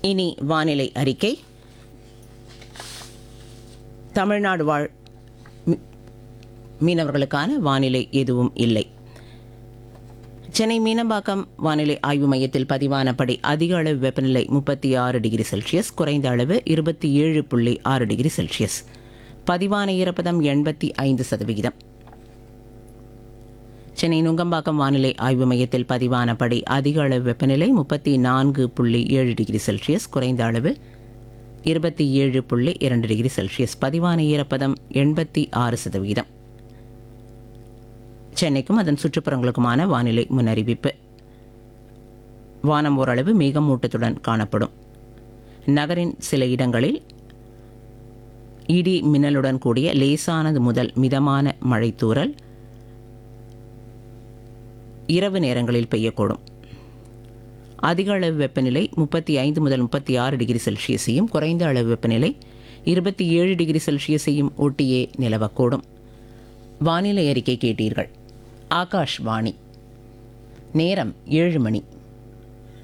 இனி வானிலை அறிக்கை. தமிழ்நாடு வாழ் மீனவர்களுக்கான வானிலை எதுவும் இல்லை. சென்னை மீனம்பாக்கம் வானிலை ஆய்வு மையத்தில் பதிவானபடி அதிக அளவு வெப்பநிலை 36 டிகிரி செல்சியஸ், குறைந்த அளவு 27.6 டிகிரி செல்சியஸ். பதிவான ஈரப்பதம் 85%. சென்னை நுங்கம்பாக்கம் வானிலை ஆய்வு மையத்தில் பதிவானபடி அதிக அளவு வெப்பநிலை 34.7 டிகிரி செல்சியஸ், குறைந்த அளவு 27.2 டிகிரி செல்சியஸ். பதிவான ஈரப்பதம் 86%. சென்னைக்கும் அதன் சுற்றுப்புறங்களுக்குமான வானிலை முன்னறிவிப்பு. வானம் ஓரளவு மேகமூட்டத்துடன் காணப்படும். நகரின் சில இடங்களில் இடி மின்னலுடன் கூடிய லேசானது முதல் மிதமான மழைத்தூறல் இரவு நேரங்களில் பெய்யக்கூடும். அதிக அளவு வெப்பநிலை 35 முதல் 36 டிகிரி செல்சியஸையும், குறைந்த அளவு வெப்பநிலை 27 டிகிரி செல்சியஸையும் ஒட்டியே நிலவக்கூடும். வானிலை அறிக்கை கேட்டீர்கள். ஆகாஷ்வாணி. நேரம் 7 மணி.